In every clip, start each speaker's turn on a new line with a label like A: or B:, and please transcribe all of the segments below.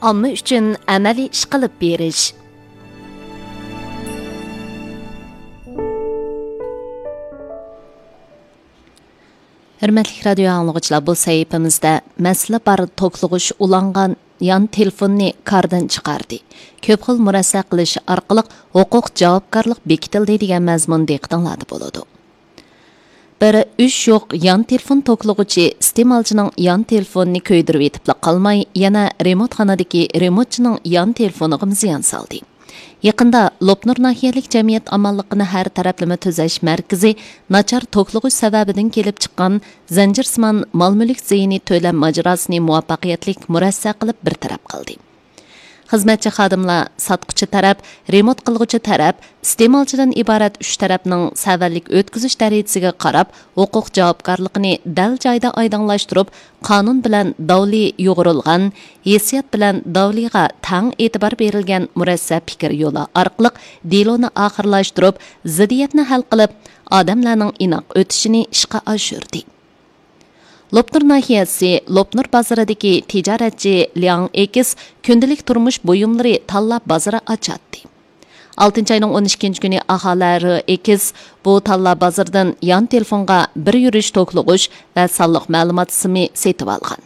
A: omma uchun amaliy ish qilib berish. Hürmetli radio anlıqçılar, bu sayfamızda məsələ bar to'qlig'ish ulangan yan telefonni kardan chiqardi. Ko'p xil murassa qilish orqali huquq javobgarlik bekitildi degan mazmun diqqatinglarda bo'ladi. Bir uch yo'q yan telefon to'qlig'ichi iste'molchining yan telefonini ko'ydirib etib qolmay, yana remotxonadagi remotchining yan telefoniga ziyon soldi. Yaqında Lopnur nahiyalik jamiyat amalliqini har taraflama tuzash markazi nachar to'qlig'ish sababidan kelib chiqqan zanjirsimon mol-mulk ziyini to'lam majrosini muvaffaqiyatli murassa qilib bir taraf qildi. Xizmatchi xodimlar sotquchi taraf, remont qilg'uchi taraf, iste'molchidan iborat 3 tarafning savallik o'tkazish darajasiga qarab, huquq javobgarligini dal joyda oydinlashtirib, qonun bilan davli yo'g'rilgan, hissiyat bilan davliga tang e'tibor berilgan murassa fikr yo'li orqali deloni oxirlashtirib, ziddiyatni hal qilib, odamlarning inoq o'tishini ishga oshirdi. Lopnur nahiyasi Lopnur bozoridagi tijoratchi Liang Ekis kundalik turmush buyumlari tanlab bozori ochadi. 6-oyning 12-kuni aholi Ekis bu tanlab bozordan yan telefonga bir yurish to'qlig'ish va sonliq ma'lumot simi setib olgan.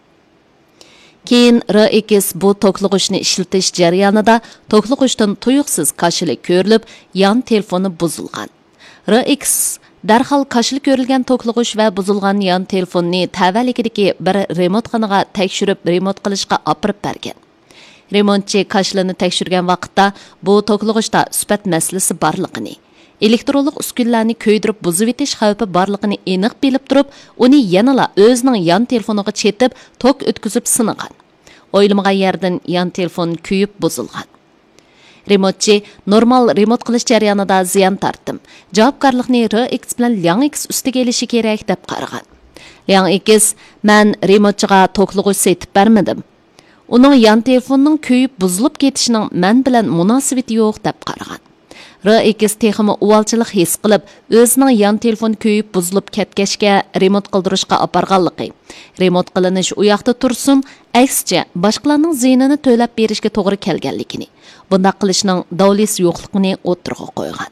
A: Keyin Ekis bu to'qlig'ishni ishlatish jarayonida to'qlig'ishdan tuyuqsiz qarshilik ko'rilib, yan telefoni buzilgan. Ekis darhol qarshilik ko'rilgan to'qlig'ish va buzilgan yan telefonni tavallikidagi bir remotxonaga tekshirib remont qilishga olib bergan. Remontchi qarshilikni tekshirgan vaqtda bu to'qlig'ishda sifat masalasi borligini, elektronlik uskunlarni ko'ydirib buzib etish xavfi borligini aniq bilib turib, uni yanala o'zining yan telefoniga chetib, tok o'tkazib sinagan. O'ylamagan yerdan yan telefon kuyib buzilgan. Remontchi normal remont qilish jarayonida ziyon tortdim. Javobgarlikni X bilan Liang X ustiga elishi kerak deb qaragan. Liang X, "Men remontchiga to'qlig'ish setib bermadim. Uning yan telefonining kuyib buzilib ketishining men bilan munosabati yo'q" deb qaragan. X texmi uvalchilik his qilib, o'zining yan telefon kuyib buzilib ketgachga remont qildirishga oparganligi. Remont qilinish u yoqda tursin, aksicha boshqalarning ziynini to'lab berishga to'g'ri kelganligini, bunda qilishning davlisi yo'qligini o'tirg'a qo'ygan.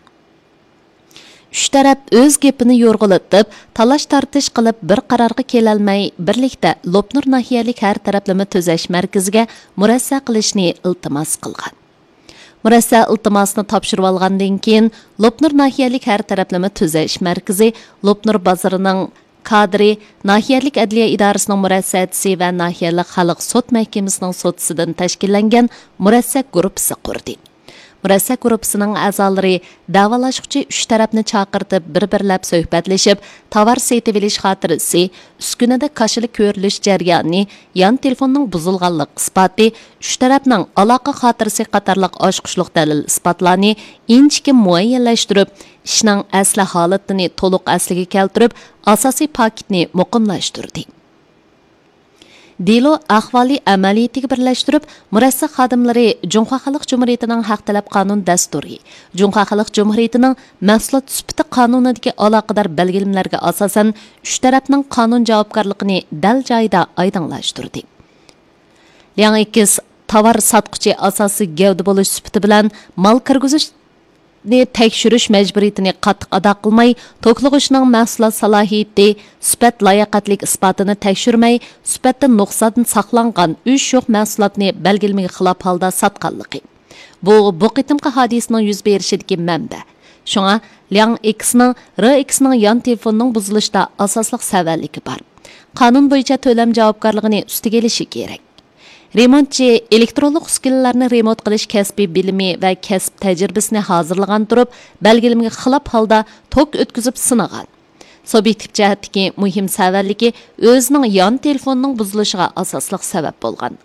A: Uch taraf o'z gapini yo'rg'ilatib, talash-tartish qilib bir qarorga kelolmay, birlikda Lopnur nahiyalik har taraflama tuzash markaziga murassa qilishni iltimos qilgan. Murassa iltimosini topshirib olgandan keyin Lopnur nahiyalik har taraflama tuzash markazi Lopnur bozorining kadri, nahiyalik adliya idorasining murassachisi va nahiyalik xalq sud mahkamasining sudchisidan tashkillangan murassa guruhi qurdi. Murassa guruhining a'zolari davolashuvchi 3 tarafni chaqirtib, bir-birlab suhbatlashib, tovar setib olish xotirasi, uskunada qarshilik ko'rilish jarayoni, yan telefonning buzilganlik isboti, 3 tarafning aloqa xotirasi qatorliq oshqushliq dalil isbotlarni inchiki muayyanlashtirib, ishning asli holatini to'liq asliga keltirib, asosiy paketni muqimlashtirdi. Delo ahvoli amaliyatiga birlashtirib, murassa xodimlari Junxo Xalq Jumhuriyatining haq talab qonun dasturi, Junxo Xalq Jumhuriyatining mahsulot sifati qonunidagi aloqador belgilamlarga asosan 3 tarafning qonun javobgarligini dal joyida oydinlashtirdi. Liang X tovar sotquchi asosiy gavda bo'lish sifati bilan mol kirgizish tekshirish majburiyatini qattiq ado qilmay, to'qlig'ishning mahsulot salohiyati, sifat layoqatlik isbotini tekshirmay, sifatda nuqsondan saqlangan 3 yo'q mahsulotni belgilamga xilof holda sotganligi. Bu qitimqi hodisaning yuz berishidagi manba. Shunga Liang X'ning X'ning yan telefonining buzilishida asosliq sababligi bor. Qonun bo'yicha to'lam javobgarligini ustiga olishi kerak. Remontchi elektronlik uskunalarni remont qilish kasbiy bilimi va kasb tajribasini hozirlagan turib, belgilamga xilof holda tok o'tkazib sinagan. Subyektiv jihatdagi muhim sababligi o'zining yon telefonining buzilishiga asosliq sabab bo'lgan.